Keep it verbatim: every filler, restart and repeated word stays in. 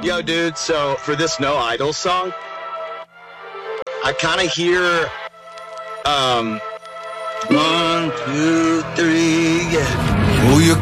Yo, dude, so for this No Idol song, I kind of hear, um, one, two, three, yeah. Oh, you